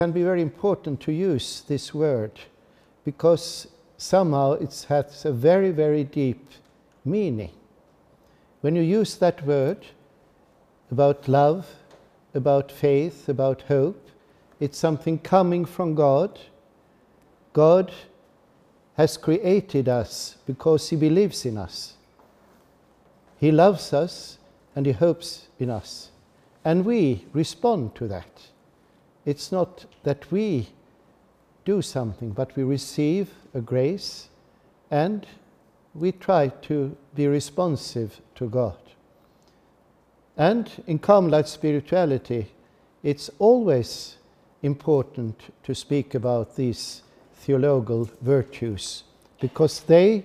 It can be very important to use this word because somehow it has a very, very deep meaning. When you use that word about love, about faith, about hope, it's something coming from God. God has created us because He believes in us. He loves us and He hopes in us. And we respond to that. It's not that we do something, but we receive a grace and we try to be responsive to God. And in Carmelite spirituality, it's always important to speak about these theologal virtues because they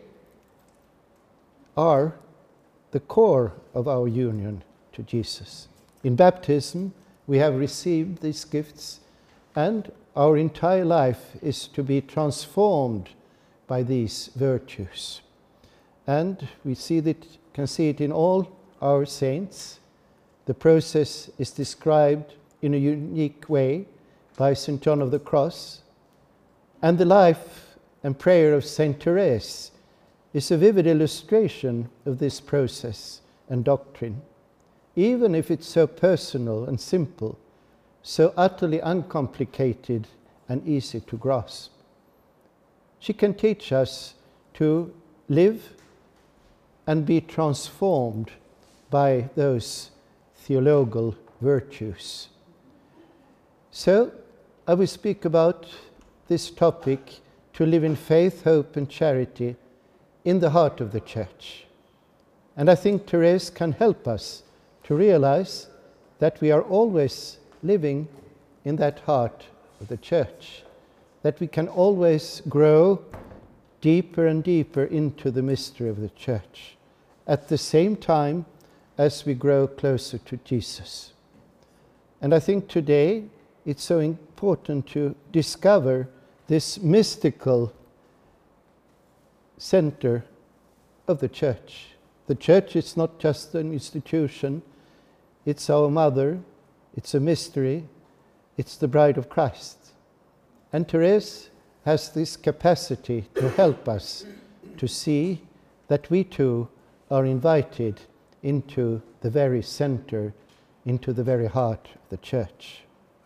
are the core of our union to Jesus. In baptism, we have received these gifts, and our entire life is to be transformed by these virtues. And we can see it in all our saints. The process is described in a unique way by St. John of the Cross. And the life and prayer of St. Therese is a vivid illustration of this process and doctrine. Even if it's so personal and simple, so utterly uncomplicated and easy to grasp. She can teach us to live and be transformed by those theologal virtues. So, I will speak about this topic, to live in faith, hope and charity in the heart of the Church. And I think Therese can help us to realize that we are always living in that heart of the Church, that we can always grow deeper and deeper into the mystery of the Church, at the same time as we grow closer to Jesus. And I think today it's so important to discover this mystical center of the Church. The Church is not just an institution, it's our mother, it's a mystery, it's the bride of Christ. And Therese has this capacity to help us to see that we too are invited into the very center, into the very heart of the Church.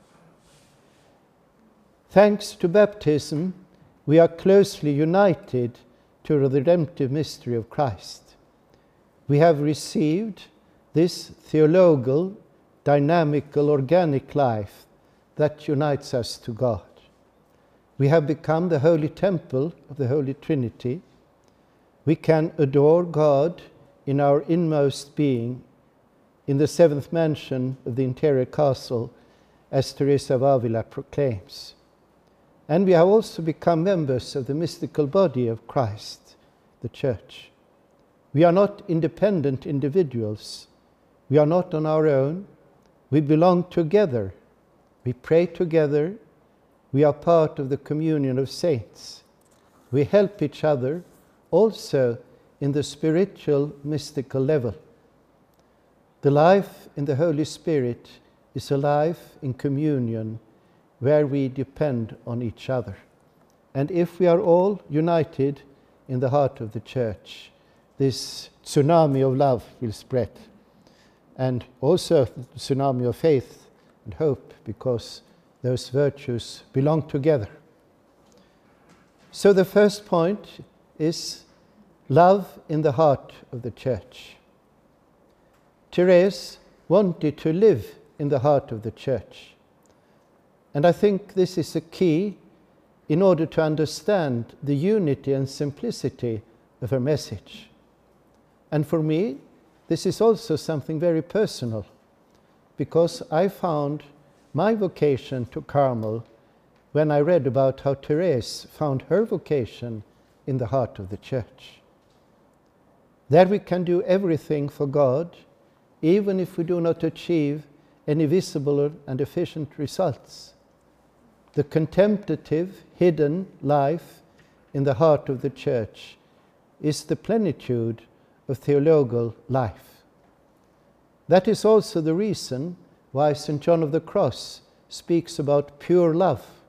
Thanks to baptism, we are closely united to the redemptive mystery of Christ. We have received this theologal, dynamical, organic life that unites us to God. We have become the holy temple of the Holy Trinity. We can adore God in our inmost being, in the seventh mansion of the interior castle, as Teresa of Avila proclaims. And we have also become members of the mystical body of Christ, the Church. We are not independent individuals. We are not on our own. We belong together. We pray together. We are part of the communion of saints. We help each other also in the spiritual, mystical level. The life in the Holy Spirit is a life in communion where we depend on each other. And if we are all united in the heart of the Church, this tsunami of love will spread. And also the tsunami of faith and hope, because those virtues belong together. So the first point is love in the heart of the Church. Therese wanted to live in the heart of the Church. And I think this is a key in order to understand the unity and simplicity of her message. And for me, this is also something very personal, because I found my vocation to Carmel when I read about how Therese found her vocation in the heart of the Church. There we can do everything for God, even if we do not achieve any visible and efficient results. The contemplative, hidden life in the heart of the Church is the plenitude of theologal life. That is also the reason why St. John of the Cross speaks about pure love.